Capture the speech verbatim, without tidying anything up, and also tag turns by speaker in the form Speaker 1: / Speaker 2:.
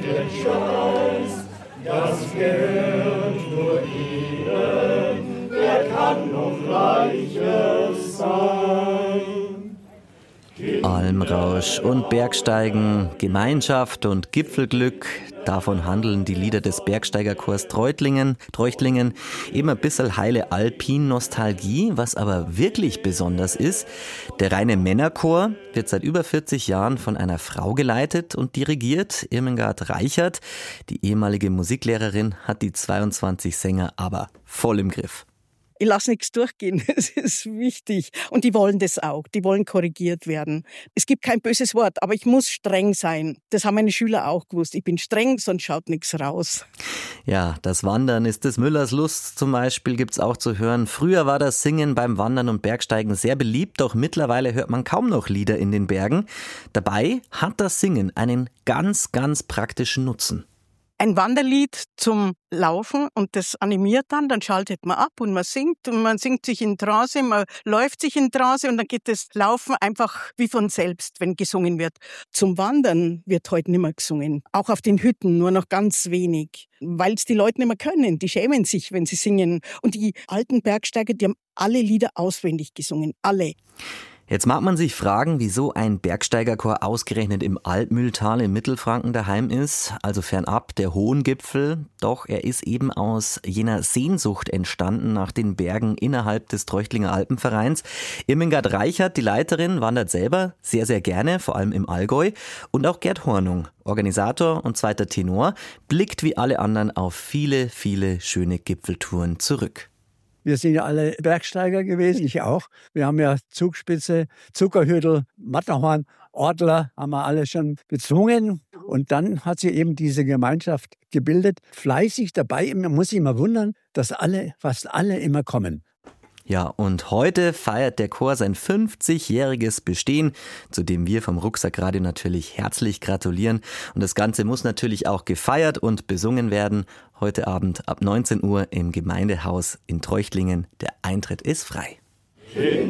Speaker 1: das gehört nur ihnen, wer kann noch Reiches sein?
Speaker 2: Almrausch und Bergsteigen, Gemeinschaft und Gipfelglück, davon handeln die Lieder des Bergsteigerchors Treuchtlingen, Treuchtlingen, eben ein bisschen heile Alpin-Nostalgie. Was aber wirklich besonders ist, der reine Männerchor wird seit über vierzig Jahren von einer Frau geleitet und dirigiert, Irmengard Reichert. Die ehemalige Musiklehrerin hat die zweiundzwanzig Sänger aber voll im Griff.
Speaker 3: Ich lasse nichts durchgehen, das ist wichtig. Und die wollen das auch, die wollen korrigiert werden. Es gibt kein böses Wort, aber ich muss streng sein. Das haben meine Schüler auch gewusst. Ich bin streng, sonst schaut nichts raus.
Speaker 2: Ja, das Wandern ist des Müllers Lust zum Beispiel, gibt's auch zu hören. Früher war das Singen beim Wandern und Bergsteigen sehr beliebt, doch mittlerweile hört man kaum noch Lieder in den Bergen. Dabei hat das Singen einen ganz, ganz praktischen Nutzen.
Speaker 3: Ein Wanderlied zum Laufen und das animiert dann, dann schaltet man ab und man singt und man singt sich in Trance, man läuft sich in Trance und dann geht das Laufen einfach wie von selbst, wenn gesungen wird. Zum Wandern wird heute nicht mehr gesungen, auch auf den Hütten nur noch ganz wenig, weil es die Leute nicht mehr können, die schämen sich, wenn sie singen. Und die alten Bergsteiger, die haben alle Lieder auswendig gesungen, alle.
Speaker 2: Jetzt mag man sich fragen, wieso ein Bergsteigerchor ausgerechnet im Altmühltal in Mittelfranken daheim ist, also fernab der hohen Gipfel. Doch er ist eben aus jener Sehnsucht entstanden nach den Bergen innerhalb des Treuchtlinger Alpenvereins. Irmengard Reichert, die Leiterin, wandert selber sehr, sehr gerne, vor allem im Allgäu. Und auch Gerd Hornung, Organisator und zweiter Tenor, blickt wie alle anderen auf viele, viele schöne Gipfeltouren zurück.
Speaker 4: Wir sind ja alle Bergsteiger gewesen, ich auch. Wir haben ja Zugspitze, Zuckerhüttel, Matterhorn, Ortler haben wir alle schon bezwungen. Und dann hat sich eben diese Gemeinschaft gebildet, fleißig dabei. Man muss sich immer wundern, dass alle, fast alle immer kommen.
Speaker 2: Ja, und heute feiert der Chor sein fünfzigjähriges Bestehen, zu dem wir vom Rucksackradio natürlich herzlich gratulieren. Und das Ganze muss natürlich auch gefeiert und besungen werden. Heute Abend ab neunzehn Uhr im Gemeindehaus in Treuchtlingen. Der Eintritt ist frei.